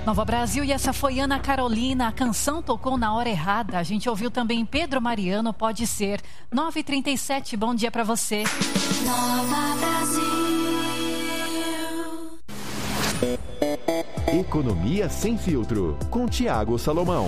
Nova Brasil, e essa foi Ana Carolina. A canção tocou na hora errada. A gente ouviu também Pedro Mariano, Pode Ser. 9h37, bom dia pra você. Nova Brasil. Economia sem filtro, com Tiago Salomão.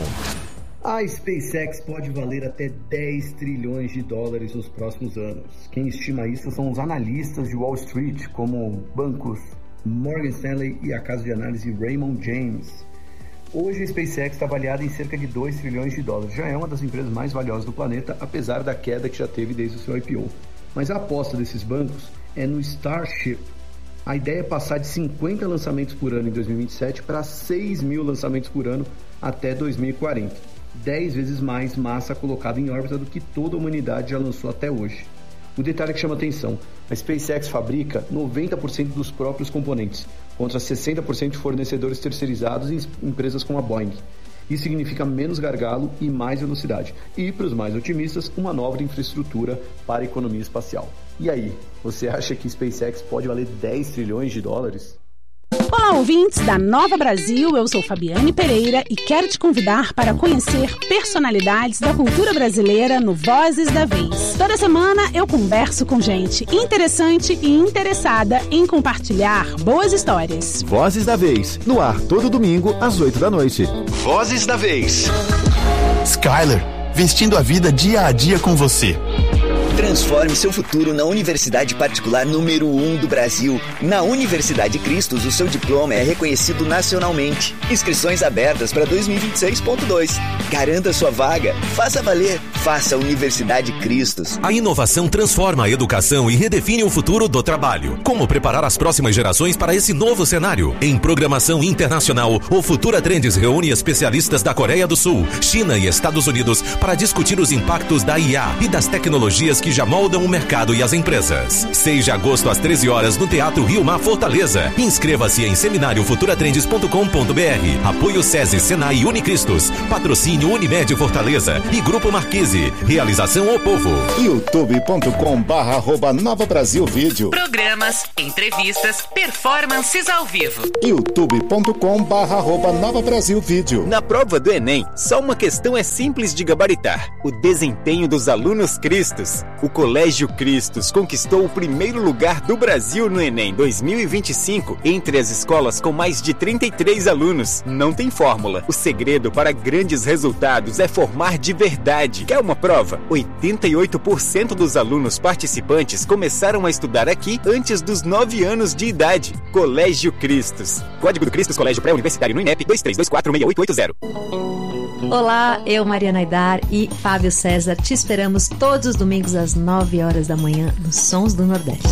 A SpaceX pode valer até 10 trilhões de dólares nos próximos anos. Quem estima isso são os analistas de Wall Street, como bancos Morgan Stanley e a casa de análise Raymond James. Hoje a SpaceX está avaliada em cerca de 2 trilhões de dólares. Já é uma das empresas mais valiosas do planeta, apesar da queda que já teve desde o seu IPO. Mas a aposta desses bancos é no Starship. A ideia é passar de 50 lançamentos por ano em 2027 para 6 mil lançamentos por ano até 2040. 10 vezes mais massa colocada em órbita do que toda a humanidade já lançou até hoje. O detalhe que chama atenção: a SpaceX fabrica 90% dos próprios componentes, contra 60% de fornecedores terceirizados em empresas como a Boeing. Isso significa menos gargalo e mais velocidade. E, para os mais otimistas, uma nova infraestrutura para a economia espacial. E aí, você acha que SpaceX pode valer 10 trilhões de dólares? Olá, ouvintes da Nova Brasil, eu sou Fabiane Pereira e quero te convidar para conhecer personalidades da cultura brasileira no Vozes da Vez. Toda semana eu converso com gente interessante e interessada em compartilhar boas histórias. Vozes da Vez, no ar todo domingo às 8 da noite. Vozes da Vez. Skyler, vestindo a vida dia a dia com você. Transforme seu futuro na universidade particular número 1 do Brasil. Na Universidade Cristos, o seu diploma é reconhecido nacionalmente. Inscrições abertas para 2026.2. Garanta sua vaga. Faça valer. Faça Universidade Cristos. A inovação transforma a educação e redefine o futuro do trabalho. Como preparar as próximas gerações para esse novo cenário? Em programação internacional, o Futura Trends reúne especialistas da Coreia do Sul, China e Estados Unidos para discutir os impactos da IA e das tecnologias que já moldam o mercado e as empresas. 6 de agosto às 13 horas no Teatro Rio Mar Fortaleza. Inscreva-se em seminariofuturatrends.com.br. Apoio SESI, Senai e Unicristos. Patrocínio Unimed Fortaleza e Grupo Marquise. Realização O Povo. youtube.com/Nova Brasil Vídeo. Programas, entrevistas, performances ao vivo. youtube.com/Nova Brasil Vídeo. Na prova do Enem, só uma questão é simples de gabaritar: o desempenho dos alunos Cristos. O Colégio Cristos conquistou o primeiro lugar do Brasil no Enem 2025 entre as escolas com mais de 33 alunos. Não tem fórmula. O segredo para grandes resultados é formar de verdade. Quer uma prova? 88% dos alunos participantes começaram a estudar aqui antes dos 9 anos de idade. Colégio Cristos. Código do Cristos Colégio Pré-Universitário no INEP 23246880. Olá, eu, Mariana Aidar e Fábio César, te esperamos todos os domingos às 9 horas da manhã nos Sons do Nordeste.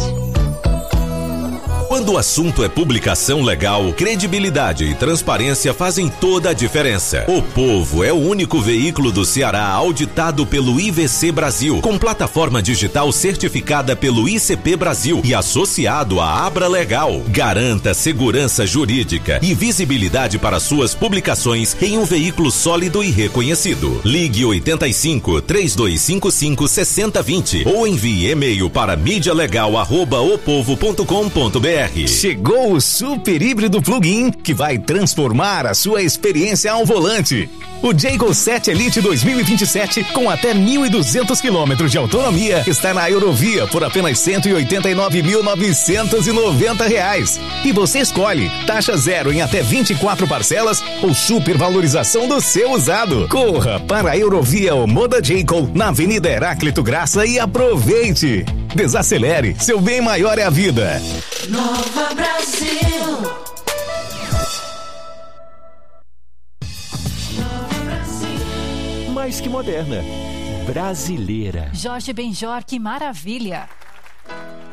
Quando o assunto é publicação legal, credibilidade e transparência fazem toda a diferença. O Povo é o único veículo do Ceará auditado pelo IVC Brasil, com plataforma digital certificada pelo ICP Brasil e associado à Abra Legal. Garanta segurança jurídica e visibilidade para suas publicações em um veículo sólido e reconhecido. Ligue 85 3255 6020 ou envie e-mail para medialegal@opovo.com.br. Chegou o super híbrido plug-in que vai transformar a sua experiência ao volante. O Jayco 7 Elite 2027 com até 1.200 km de autonomia está na Eurovia por apenas R$ 189.990. E você escolhe taxa zero em até 24 parcelas ou supervalorização do seu usado. Corra para a Eurovia Omoda Jayco na Avenida Heráclito Graça e aproveite. Desacelere, seu bem maior é a vida. Nova Brasil. Mais que moderna, brasileira. Jorge Benjor, que maravilha.